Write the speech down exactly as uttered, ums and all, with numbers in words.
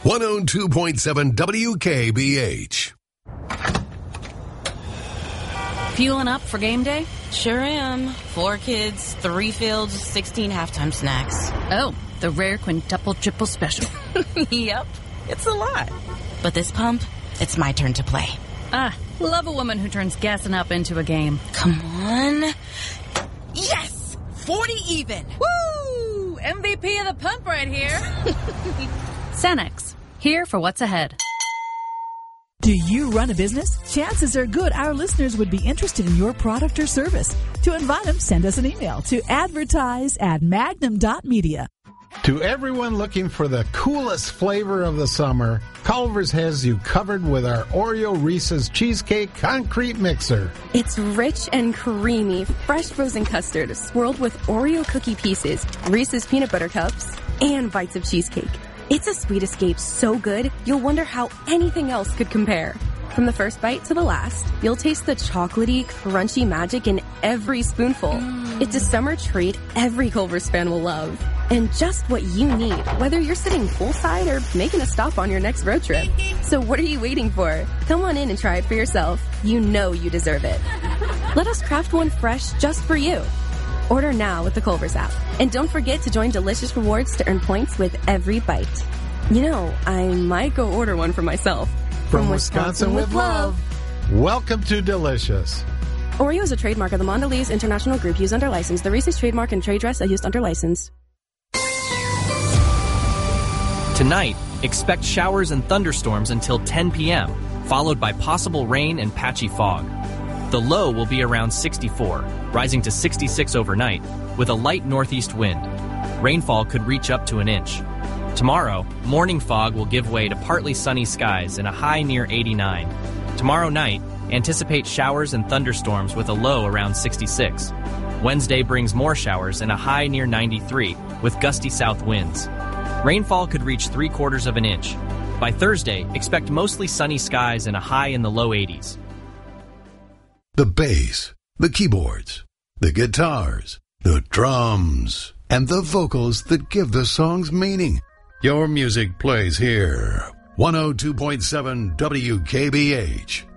one oh two point seven W K B H. Fueling up for game day? Sure am. Four kids, three fields, sixteen halftime snacks. Oh, the rare quintuple triple special. Yep, it's a lot. But this pump, it's my turn to play. Ah, love a woman who turns gassing up into a game. Come on. Yes! forty even. Woo! M V P of the pump right here. Cenex, here for what's ahead. Do you run a business? Chances are good our listeners would be interested in your product or service. To invite them, send us an email to advertise at magnum dot media. To everyone looking for the coolest flavor of the summer, Culver's has you covered with our Oreo Reese's Cheesecake Concrete Mixer. It's rich and creamy, fresh frozen custard swirled with Oreo cookie pieces, Reese's peanut butter cups, and bites of cheesecake. It's a sweet escape so good, you'll wonder how anything else could compare. From the first bite to the last, you'll taste the chocolatey, crunchy magic in every spoonful. Mm. It's a summer treat every Culver's fan will love. And just what you need, whether you're sitting poolside or making a stop on your next road trip. So what are you waiting for? Come on in and try it for yourself. You know you deserve it. Let us craft one fresh just for you. Order now with the Culver's app. And don't forget to join Delicious Rewards to earn points with every bite. You know, I might go order one for myself. From, From Wisconsin, Wisconsin with love. Welcome to Delicious. Oreo is a trademark of the Mondelez International Group used under license. The Reese's trademark and trade dress are used under license. Tonight, expect showers and thunderstorms until ten p.m., followed by possible rain and patchy fog. The low will be around sixty-four, rising to sixty-six overnight, with a light northeast wind. Rainfall could reach up to an inch. Tomorrow, morning fog will give way to partly sunny skies and a high near eighty-nine. Tomorrow night, anticipate showers and thunderstorms with a low around sixty-six. Wednesday brings more showers and a high near ninety-three, with gusty south winds. Rainfall could reach three quarters of an inch. By Thursday, expect mostly sunny skies and a high in the low eighties. The bass, the keyboards, the guitars, the drums, and the vocals that give the songs meaning. Your music plays here. one oh two point seven W K B H.